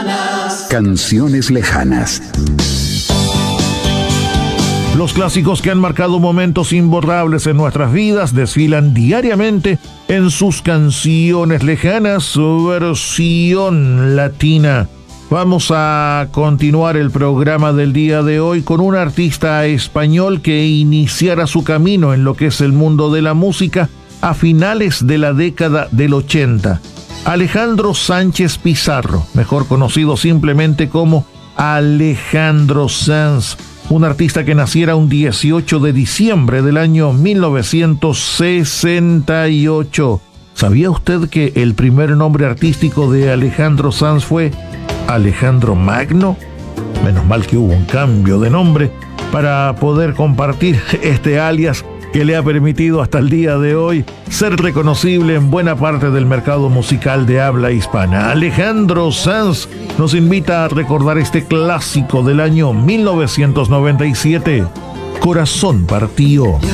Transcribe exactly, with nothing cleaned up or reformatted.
Canciones lejanas. Los clásicos que han marcado momentos imborrables en nuestras vidas desfilan diariamente en sus canciones lejanas, su versión latina. Vamos a continuar el programa del día de hoy con un artista español que iniciara su camino en lo que es el mundo de la música a finales de la década del ochenta. Alejandro Sánchez Pizarro, mejor conocido simplemente como Alejandro Sanz, un artista que naciera un dieciocho de diciembre del año mil novecientos sesenta y ocho. ¿Sabía usted que el primer nombre artístico de Alejandro Sanz fue Alejandro Magno? Menos mal que hubo un cambio de nombre para poder compartir este alias que le ha permitido hasta el día de hoy ser reconocible en buena parte del mercado musical de habla hispana. Alejandro Sanz nos invita a recordar este clásico del año mil novecientos noventa y siete, Corazón Partido.